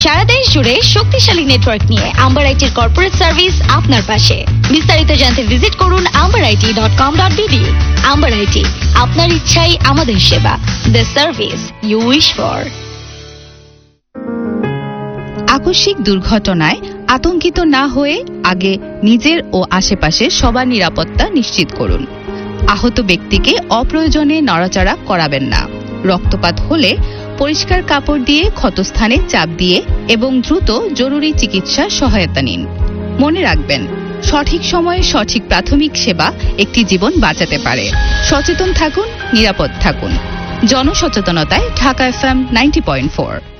সারা দেশ জুড়ে শক্তিশালী নেটওয়ার্ক নিয়ে আম্বার আইটির কর্পোরেট সার্ভিস আপনার পাশে। বিস্তারিত জানতে ভিজিট করুন amberit.com.bd। আম্বার আইটি, আপনার ইচ্ছাই আমাদের সেবা। The service you wish for. আকস্মিক দুর্ঘটনায় আতঙ্কিত না হয়ে আগে নিজের ও আশেপাশের সবার নিরাপত্তা নিশ্চিত করুন। আহত ব্যক্তিকে অপ্রয়োজনে নড়াচড়া করাবেন না। রক্তপাত হলে পরিষ্কার কাপড় দিয়ে ক্ষতস্থানে চাপ দিয়ে এবং দ্রুত জরুরি চিকিৎসা সহায়তা নিন। মনে রাখবেন, সঠিক সময়ে সঠিক প্রাথমিক সেবা একটি জীবন বাঁচাতে পারে। সচেতন থাকুন, নিরাপদ থাকুন। জনসচেতনতায় ঢাকা FM 90.4।